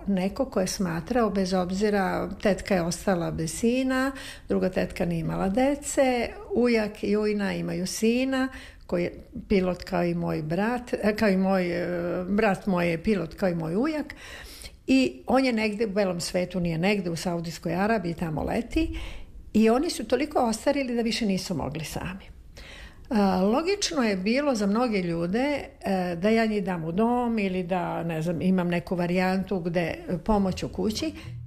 neko ko je smatrao, bez obzira, tetka je ostala bez sina, druga tetka nije imala dece, ujak i ujna imaju sina koji je pilot kao i moj brat, brat moj je pilot kao i moj ujak, i on je negde u belom svetu, nije negde u Saudijskoj Arabiji, tamo leti, i oni su toliko ostarili da više nisu mogli sami. Logično je bilo za mnoge ljude da ja njih dam u dom ili da, ne znam, imam neku varijantu gde pomoć u kući.